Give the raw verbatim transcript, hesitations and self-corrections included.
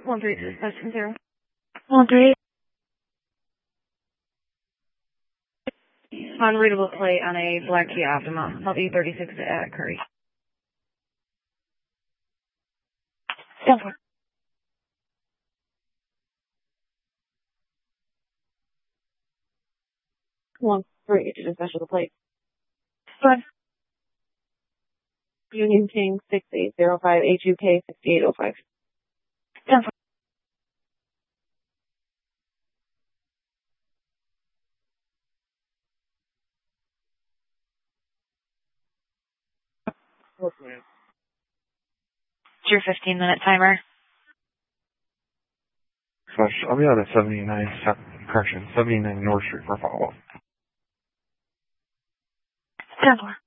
One three suspension zero. One three. Unreadable plate on a black Kia Optima. L E thirty-six at Curry. Ten four. One three to special the plate. Five. Union King six eight zero five H U K sixty eight oh five. Ten four. It's your fifteen minute timer. Slash, I'll be out at seventy-nine, correction, seventy-nine North Street for follow-up. Ten four.